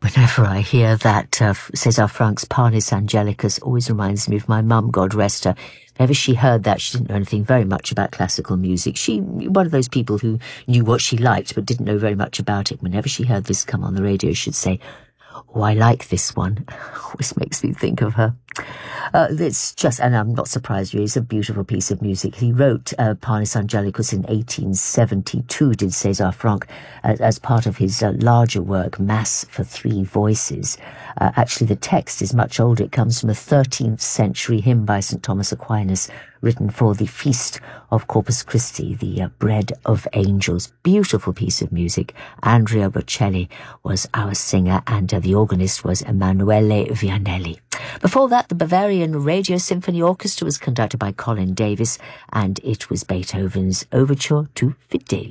Whenever I hear that, César Franck's Panis Angelicus always reminds me of my mum, God rest her. Whenever she heard that, she didn't know anything very much about classical music. She, one of those people who knew what she liked but didn't know very much about it. Whenever she heard this come on the radio, she'd say, "Oh, I like this one." Always makes me think of her. It's just, and I'm not surprised really, it's a beautiful piece of music. He wrote Panis Angelicus in 1872, did César Franck, as part of his larger work, Mass for Three Voices. Actually, the text is much older. It comes from a 13th century hymn by St. Thomas Aquinas, written for the Feast of Corpus Christi, the Bread of Angels. Beautiful piece of music. Andrea Bocelli was our singer, and the organist was Emanuele Vianelli. Before that, the Bavarian Radio Symphony Orchestra was conducted by Colin Davis, and it was Beethoven's Overture to Fidelio.